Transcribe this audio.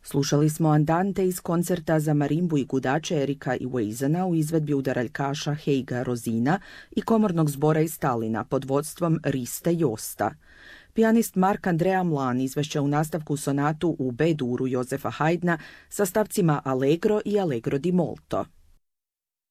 Slušali smo andante iz koncerta za marimbu i gudače Erika i Weizana u izvedbi udaraljkaša Heiga Rozina i komornog zbora iz Talina pod vodstvom Riste Josta. Pijanist Mark Andrea Mlan izvešće u nastavku sonatu u B-duru Jozefa Haydna sa stavcima Allegro i Allegro di molto.